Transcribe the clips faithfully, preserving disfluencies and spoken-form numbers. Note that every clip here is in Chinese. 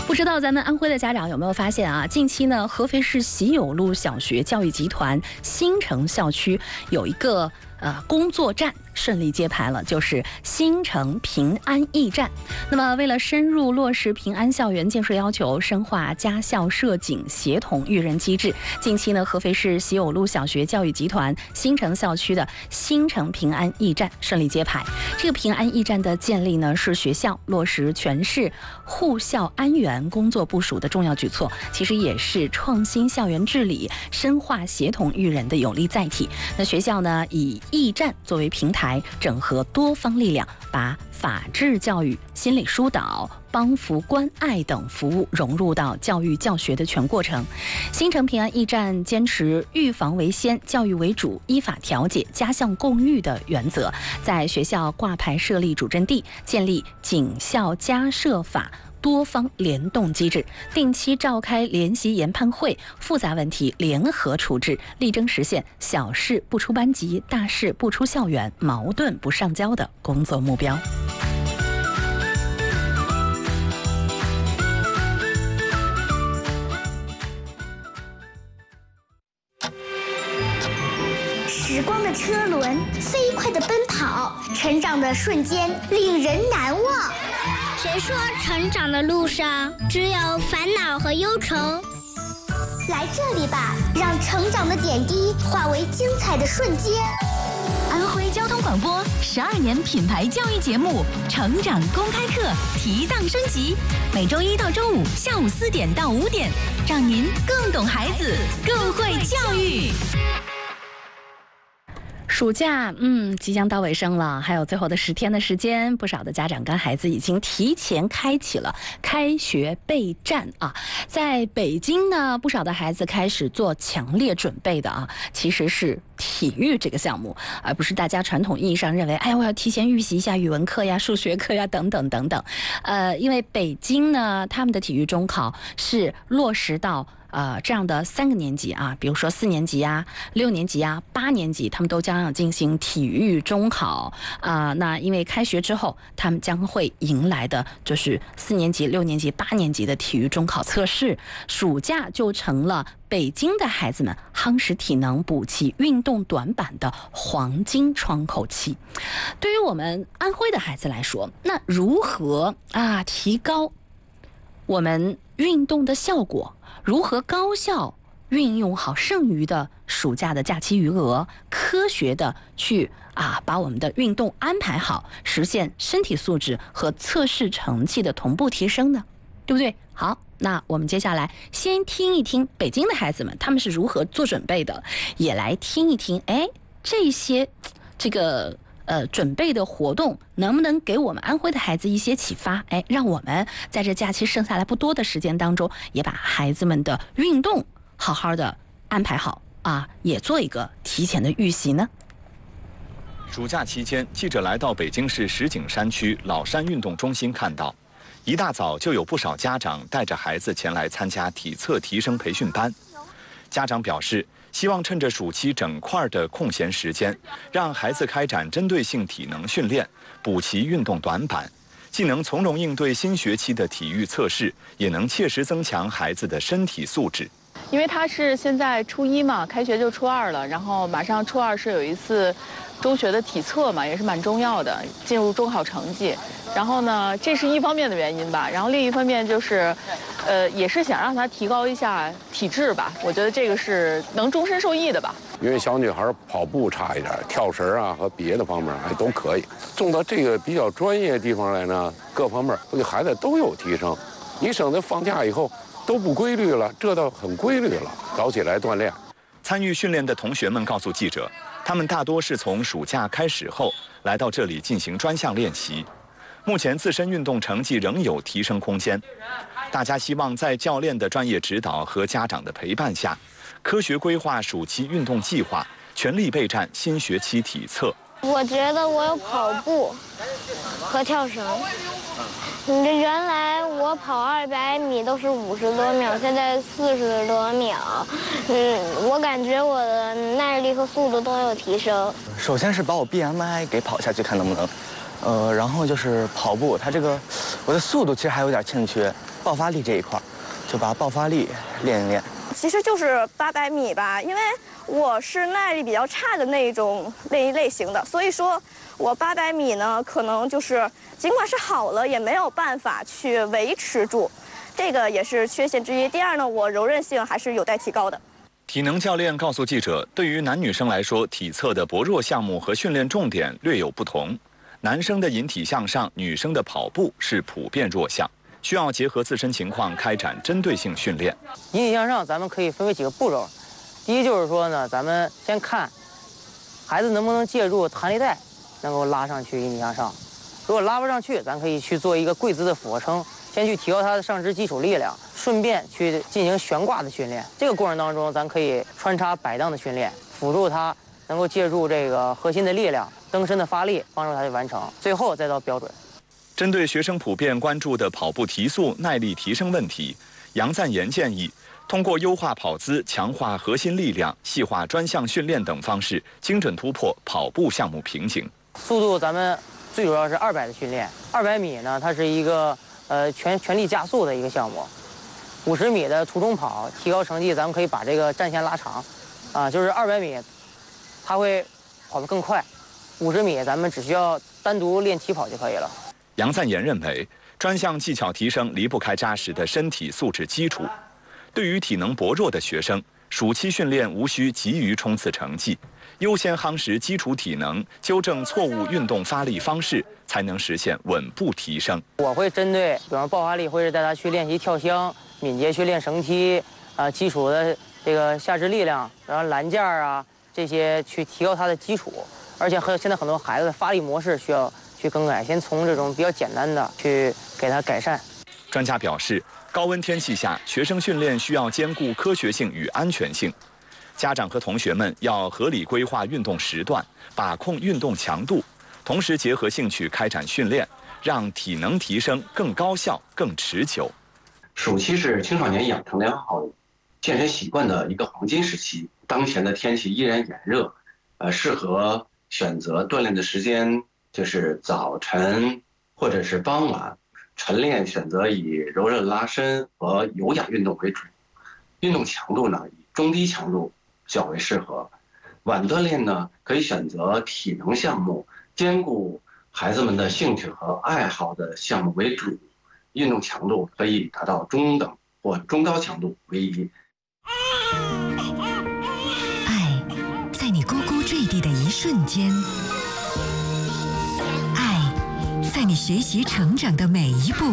不知道咱们安徽的家长有没有发现啊？近期呢，合肥市喜友路小学教育集团新城校区有一个呃工作站顺利揭牌了，就是新城平安驿站。那么，为了深入落实平安校园建设要求，深化家校社警协同育人机制，近期呢，合肥市喜友路小学教育集团新城校区的新城平安驿站顺利揭牌。这个平安驿站的建立呢，是学校落实全市护校安园工作部署的重要举措，其实也是创新校园治理、深化协同育人的有力载体。那学校呢，以驿站作为平台，整合多方力量，把法治教育、心理疏导、帮扶关爱等服务融入到教育教学的全过程。新城平安驿站坚持预防为先、教育为主、依法调解、家校共育的原则，在学校挂牌设立主阵地，建立警校家社法多方联动机制，定期召开联席研判会，复杂问题联合处置，力争实现小事不出班级、大事不出校园、矛盾不上交的工作目标。 时光的车轮飞快地奔跑，成长的瞬间令人难忘。 谁说成长的路上只有烦恼和忧愁？ 来这里吧，让成长的点滴化为精彩的瞬间。 安徽交通广播十二年品牌教育节目《成长公开课》提档升级，每周一到周五下午四点到五点，让您更懂孩子，更会教育。 暑假，嗯，即将到尾声了，还有最后的十天的时间，不少的家长跟孩子已经提前开启了开学备战啊。在北京呢，不少的孩子开始做强烈准备的啊，其实是体育这个项目，而不是大家传统意义上认为，哎，我要提前预习一下语文课呀、数学课呀等等等等。呃，因为北京呢，他们的体育中考是落实到呃，这样的三个年级啊，比如说四年级啊、六年级啊、八年级，他们都将要进行体育中考啊、呃。那因为开学之后，他们将会迎来的就是四年级、六年级、八年级的体育中考测试，暑假就成了北京的孩子们夯实体能、补齐运动短板的黄金窗口期。对于我们安徽的孩子来说，那如何啊提高我们运动的效果？如何高效运用好剩余的暑假的假期余额，科学的去啊把我们的运动安排好，实现身体素质和测试成绩的同步提升呢？对不对？好，那我们接下来先听一听北京的孩子们他们是如何做准备的，也来听一听，哎，这些这个呃，准备的活动能不能给我们安徽的孩子一些启发？哎，让我们在这假期剩下来不多的时间当中，也把孩子们的运动好好的安排好啊，也做一个提前的预习呢。 暑假期间，记者来到北京市石景山区老山运动中心，看到一大早就有不少家长带着孩子前来参加体测提升培训班。家长表示，希望趁着暑期整块的空闲时间，让孩子开展针对性体能训练，补齐运动短板，既能从容应对新学期的体育测试，也能切实增强孩子的身体素质。 因为他是现在初一嘛，开学就初二了，然后马上初二是有一次中学的体测嘛，也是蛮重要的，进入中考成绩。然后呢，这是一方面的原因吧，然后另一方面就是，呃，也是想让他提高一下体质吧。我觉得这个是能终身受益的吧。 因为小女孩跑步差一点，跳绳啊和别的方面还都可以。送到这个比较专业的地方来呢，各方面对孩子都有提升。你省得放假以后都不规律了，这倒很规律了。早起来锻炼。 参与训练的同学们告诉记者，他们大多是从暑假开始后来到这里进行专项练习。目前自身运动成绩仍有提升空间，大家希望在教练的专业指导和家长的陪伴下，科学规划暑期运动计划，全力备战新学期体测。 我觉得我有跑步和跳绳。嗯，原来我跑二百米都是五十多秒，现在四十多秒。嗯，我感觉我的耐力和速度都有提升。 首先是把我 B M I 给跑下去，看能不能。呃，然后就是跑步，它这个我的速度其实还有点欠缺， 爆发力这一块，就把爆发力练一练。 其实就是八百米吧，因为我是耐力比较差的那一种那一类型的，所以说我八百米呢，可能就是尽管是好了，也没有办法去维持住，这个也是缺陷之一。第二呢，我柔韧性还是有待提高的。 体能教练告诉记者，对于男女生来说，体测的薄弱项目和训练重点略有不同。男生的引体向上，女生的跑步是普遍弱项，需要结合自身情况开展针对性训练。 引体向上，咱们可以分为几个步骤。第一就是说呢，咱们先看孩子能不能借助弹力带能够拉上去引体向上。如果拉不上去，咱可以去做一个跪姿的俯卧撑，先去提高他的上肢基础力量，顺便去进行悬挂的训练。这个过程当中，咱可以穿插摆荡的训练，辅助他能够借助这个核心的力量、蹬身的发力，帮助他去完成。最后再到标准。 针对学生普遍关注的跑步提速、耐力提升问题，杨赞言建议，通过优化跑姿、强化核心力量、细化专项训练等方式，精准突破跑步项目瓶颈。 速度咱们最主要是二百的训练，二百米呢，它是一个呃全全力加速的一个项目。五十米的途中跑提高成绩，咱们可以把这个战线拉长，啊，就是二百米，它会跑得更快，五十米咱们只需要单独练起跑就可以了。 杨赞言认为，专项技巧提升离不开扎实的身体素质基础。对于体能薄弱的学生，暑期训练无需急于冲刺成绩，优先夯实基础体能，纠正错误运动发力方式，才能实现稳步提升。 我会针对，比方爆发力，会是带他去练习跳箱、敏捷去练绳梯，啊，基础的这个下肢力量，然后栏架啊这些去提高他的基础。而且和现在很多孩子的发力模式需要去更改，先从这种比较简单的去给他改善。 专家表示，高温天气下，学生训练需要兼顾科学性与安全性。家长和同学们要合理规划运动时段，把控运动强度，同时结合兴趣开展训练，让体能提升更高效、更持久。 暑期是青少年养成良好健身习惯的一个黄金时期。当前的天气依然炎热，呃，适合选择锻炼的时间就是早晨或者是傍晚。晨练选择以柔韧拉伸和有氧运动为主，运动强度呢以中低强度较为适合。晚锻炼呢可以选择体能项目，兼顾孩子们的兴趣和爱好的项目为主，运动强度可以达到中等或中高强度为宜。 爱在你呱呱坠地的一瞬间，爱在你学习成长的每一步，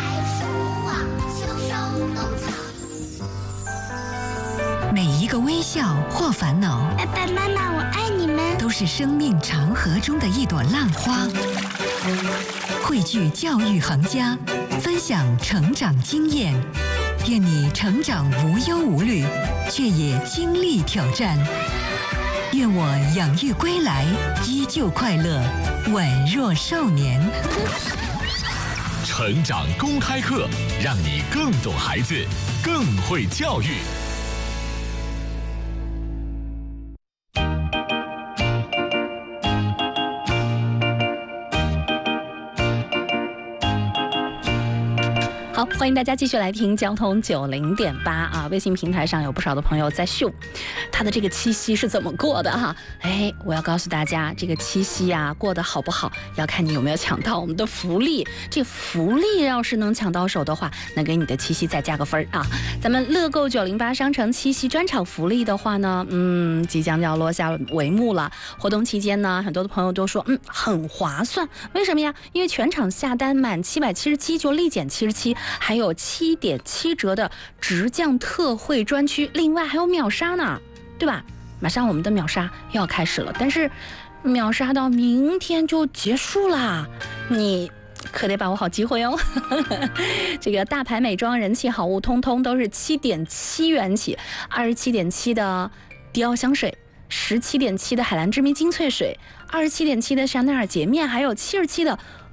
每一个微笑或烦恼， 爸爸妈妈，我爱你们， 都是生命长河中的一朵浪花。汇聚教育行家，分享成长经验，愿你成长无忧无虑，却也经历挑战。愿我养育归来，依旧快乐，宛若少年。 成长公开课，让你更懂孩子，更会教育。 好，欢迎大家继续来听交通九零点八啊！微信平台上有不少的朋友在秀他的这个七夕是怎么过的哈。哎，我要告诉大家，这个七夕啊过得好不好，要看你有没有抢到我们的福利。这福利要是能抢到手的话，那给你的七夕再加个分啊！咱们乐购九零八商城七夕专场福利的话呢，嗯，即将要落下帷幕了。活动期间呢，很多的朋友都说，嗯，很划算。为什么呀？因为全场下单满七百七十七就立减七十七。还有七点七折的直降特惠专区，另外还有秒杀呢，对吧？马上我们的秒杀又要开始了，但是秒杀到明天就结束啦，你可得把握好机会哦。这个大牌美妆人气好物，通通都是七点七元起，二十七点七的迪奥香水，十七点七的海蓝之谜精粹水，二十七点七的香奈儿洁面，还有七十七的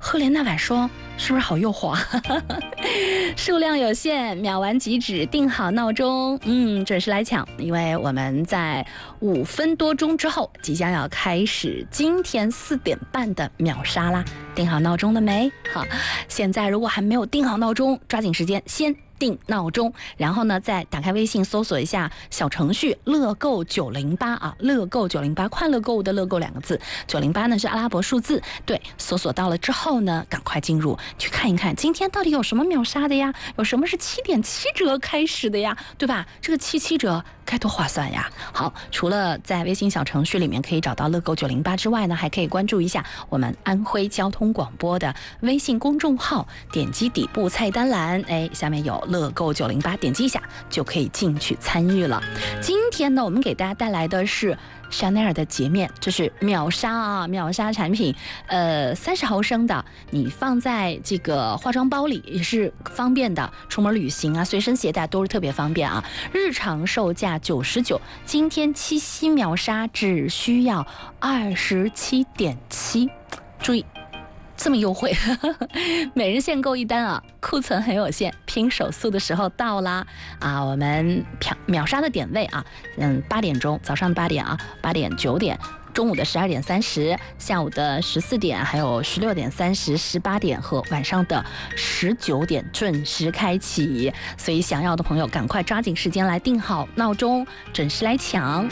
赫莲娜晚霜是不是好诱惑？数量有限，秒完即止，定好闹钟，嗯，准时来抢，因为我们在五分多钟之后即将要开始今天四点半的秒杀啦。定好闹钟了没？好，现在如果还没有定好闹钟，抓紧时间先定闹钟，然后呢，再打开微信搜索一下小程序乐购九零八啊，乐购九零八，快乐购物的乐购两个字，九零八呢是阿拉伯数字，对，搜索到了之后呢，赶快进入去看一看，今天到底有什么秒杀的呀？有什么是七点七折开始的呀？对吧？这个七七折该多划算呀！好，除了在微信小程序里面可以找到乐购九零八之外呢，还可以关注一下我们安徽交通广播的微信公众号，点击底部菜单栏，哎，下面有乐购九零八，点击一下就可以进去参与了。今天呢，我们给大家带来的是香奈儿的洁面，这是秒杀啊，秒杀产品，呃，三十毫升的，你放在这个化妆包里也是方便的，出门旅行啊，随身携带都是特别方便啊。日常售价九十九，今天七夕秒杀只需要二十七点七，注意。这么优惠，每人限购一单啊，库存很有限，拼手速的时候到啦啊！我们秒秒杀的点位啊，嗯，八点钟，早上的八点啊，八点、九点，中午的十二点三十，下午的十四点，还有十六点三十、十八点和晚上的十九点准时开启。所以想要的朋友赶快抓紧时间来定好闹钟，准时来抢。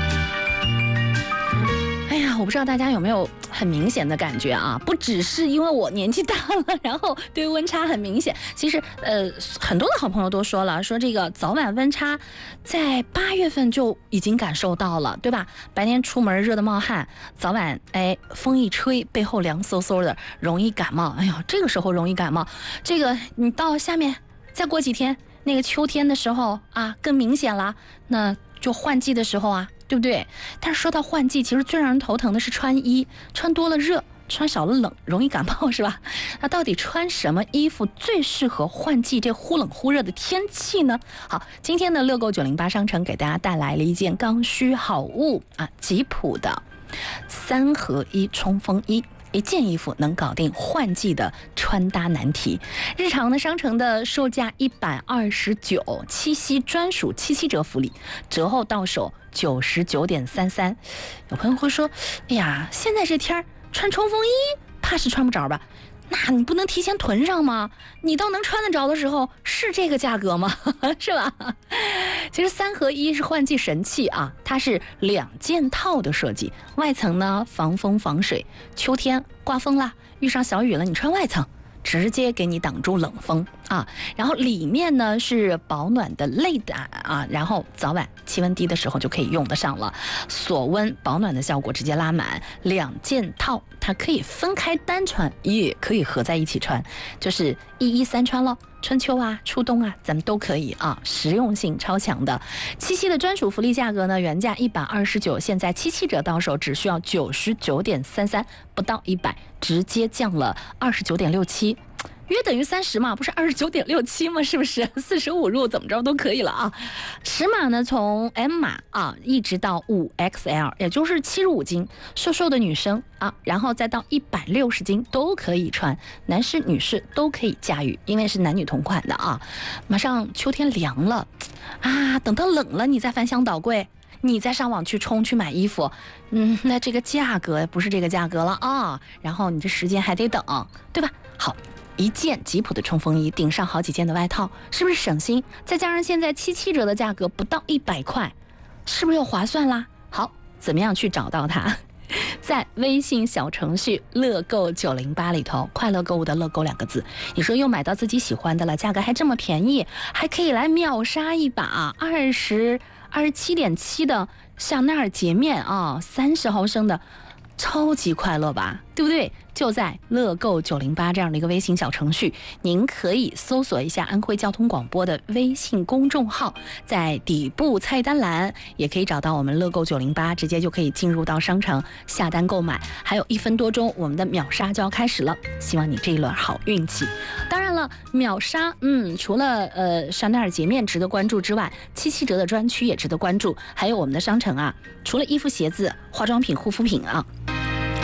哎呀，我不知道大家有没有很明显的感觉啊？不只是因为我年纪大了，然后对温差很明显。其实，呃，很多的好朋友都说了，说这个早晚温差，在八月份就已经感受到了，对吧？白天出门热得冒汗，早晚哎风一吹，背后凉飕飕的，容易感冒。哎呀，这个时候容易感冒。这个你到下面再过几天，那个秋天的时候啊，更明显了。那就换季的时候啊。对不对？但是说到换季，其实最让人头疼的是穿衣，穿多了热，穿少了冷，容易感冒，是吧？那到底穿什么衣服最适合换季这忽冷忽热的天气呢？好，今天的乐购九零八商城给大家带来了一件刚需好物啊，吉普的三合一冲锋衣。一件衣服能搞定换季的穿搭难题。日常的商城的售价一百二十九，七夕专属七七折福利，折后到手九十九点三三。有朋友会说：“哎呀，现在这天儿穿冲锋衣，怕是穿不着吧？”那你不能提前囤上吗？你到能穿得着的时候，是这个价格吗？是吧？其实三合一是换季神器啊，它是两件套的设计，外层呢防风防水，秋天刮风啦，遇上小雨了，你穿外层，直接给你挡住冷风啊。然后里面呢是保暖的内胆啊，然后早晚气温低的时候就可以用得上了，锁温保暖的效果直接拉满。两件套它可以分开单穿，也可以合在一起穿，就是一衣三穿了。春秋啊，初冬啊，咱们都可以啊，实用性超强的。七夕的专属福利价格呢，原价一百二十九，现在七七折到手只需要九十九点三三，不到一百，直接降了二十九点六七。约等于三十嘛，不是二十九点六七吗？是不是四舍五入怎么着都可以了啊？尺码呢，从 M 码啊一直到五 X L， 也就是七十五斤，瘦瘦的女生啊，然后再到一百六十斤都可以穿，男士女士都可以驾驭，因为是男女同款的啊。马上秋天凉了啊，等到冷了你再翻箱倒柜，你再上网去冲去买衣服，嗯，那这个价格不是这个价格了啊，然后你这时间还得等，对吧？好。一件吉普的冲锋衣顶上好几件的外套，是不是省心？再加上现在七七折的价格不到一百块，是不是又划算啦？好，怎么样去找到它？在微信小程序乐购九零八里头，快乐购物的乐购两个字，你说又买到自己喜欢的了，价格还这么便宜，还可以来秒杀一把二十二十七点七的香奈儿洁面啊，三十毫升的。超级快乐吧，对不对？就在乐购九零八这样的一个微信小程序，您可以搜索一下安徽交通广播的微信公众号，在底部菜单栏也可以找到我们乐购九零八，直接就可以进入到商城下单购买。还有一分多钟，我们的秒杀就要开始了，希望你这一轮好运气。当然了，秒杀，嗯，除了呃香奈儿洁面值得关注之外，七七折的专区也值得关注，还有我们的商城啊，除了衣服、鞋子、化妆品、护肤品啊。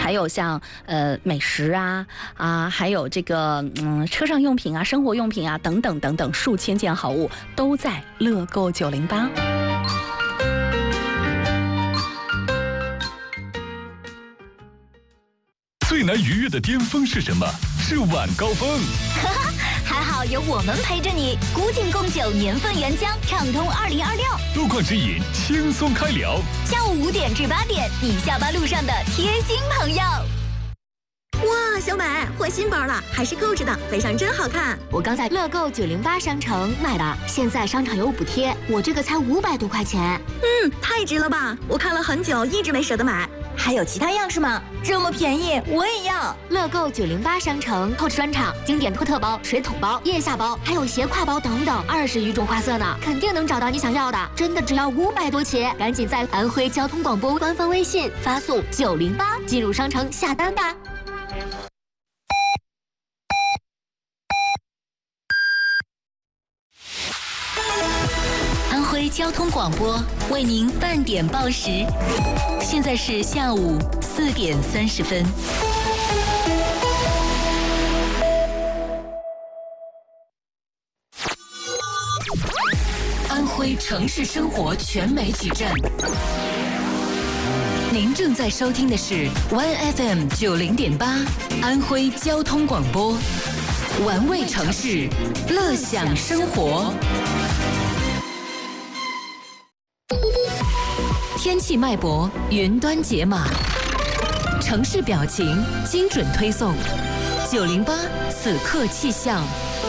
还有像呃美食啊啊，还有这个嗯车上用品啊、生活用品啊等等等等，数千件好物都在乐购九零八。 最难逾越的巅峰是什么？是晚高峰。 还好有我们陪着你，古井贡酒年份原浆，畅通二零二六。 路况指引，轻松开聊。 下午五点至八点，你下班路上的贴心朋友。 哇，小美换新包了，还是购置的，背上真好看。 我刚在乐购九零八商城买的，现在商场有补贴，我这个才五百多块钱。 嗯，太值了吧！我看了很久，一直没舍得买。 还有其他样式吗？这么便宜，我也要！乐购九零八商城购置专场，经典托特包、水桶包、腋下包，还有斜挎包等等，二十余种花色呢，肯定能找到你想要的。真的只要五百多起，赶紧在安徽交通广播官方微信发送九零八进入商城下单吧。 安徽交通广播为您半点报时，现在是下午四点三十分。安徽城市生活全媒体站，您正在收听的是 Y F M 九零点八安徽交通广播，玩味城市，乐享生活。天气脉搏，云端解码，城市表情，精准推送。九零八此刻气象。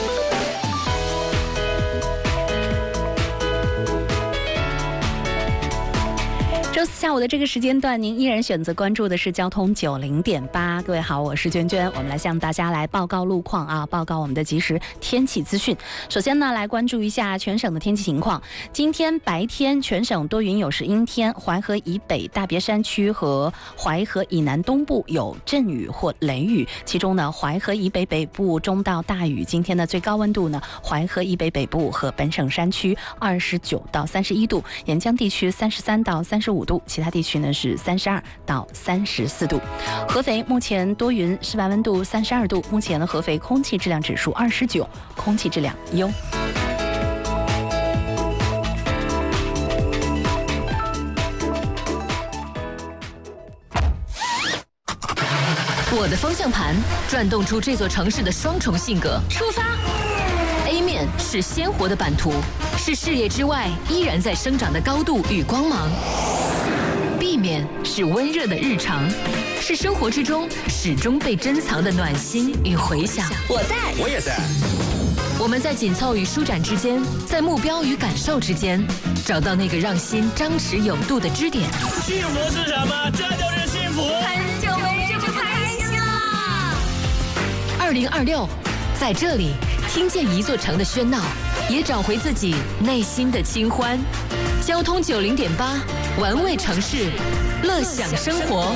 周四下午的这个时间段，您依然选择关注的是交通九零点八。各位好，我是娟娟，我们来向大家来报告路况啊，报告我们的即时天气资讯。首先呢，来关注一下全省的天气情况。今天白天全省多云有时阴天，淮河以北、大别山区和淮河以南东部有阵雨或雷雨，其中呢，淮河以北北部中到大雨。今天的最高温度呢，淮河以北北部和本省山区二十九到三十一度，沿江地区三十三到三十五度，其他地区呢是三十二到三十四度。合肥目前多云，室外温度三十二度，目前的合肥空气质量指数二十九，空气质量优。 我的方向盘转动出这座城市的双重性格。出发 A 面是鲜活的版图，是视野之外依然在生长的高度与光芒。B 面是温热的日常，是生活之中始终被珍藏的暖心与回响。 我在， 我也在。 我们在紧凑与舒展之间，在目标与感受之间，找到那个让心张弛有度的支点。 幸福是什么？这就是幸福。 很久没这么开心了。二零二六，在这里听见一座城的喧闹，也找回自己内心的清欢。交通九零点八，玩味城市，乐享生活。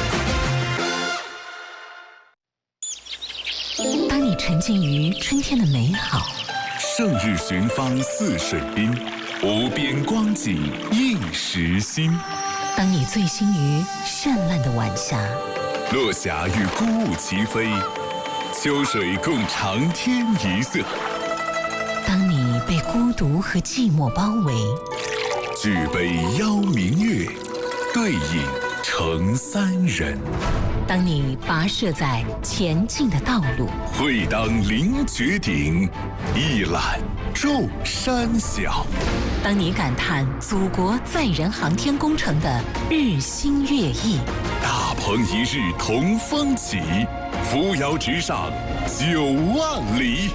当你沉浸于春天的美好， 胜日寻芳泗水滨，无边光景映时心。 当你醉心于绚烂的晚霞， 落霞与孤鹜齐飞，秋水共长天一色。 当你被孤独和寂寞包围， 举杯邀明月，对饮成三人。 当你跋涉在前进的道路， 会当凌绝顶，一览众山小。 当你感叹祖国载人航天工程的日新月异， 大鹏一日同风起，扶摇直上九万里。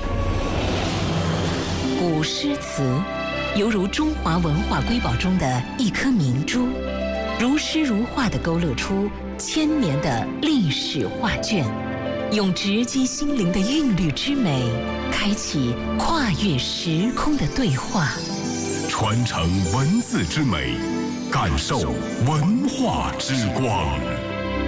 古诗词犹如中华文化瑰宝中的一颗明珠，如诗如画地勾勒出千年的历史画卷，用直击心灵的韵律之美，开启跨越时空的对话， 传承文字之美，感受文化之光。